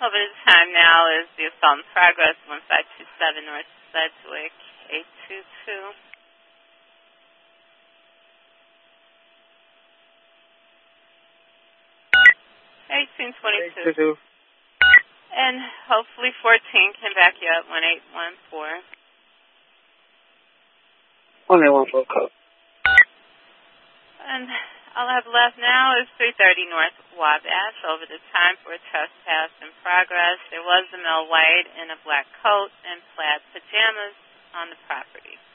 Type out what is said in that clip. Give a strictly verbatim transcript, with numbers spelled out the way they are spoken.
Over the time now is the assault in progress, one five two seven North Sedgwick, eight two two. eighteen twenty-two. And hopefully fourteen can back you up, one eight one four. one eight one four code. And all I have left now is three thirty North Wabash. Over the time for a trespass in progress. There was a male white in a black coat and plaid pajamas on the property.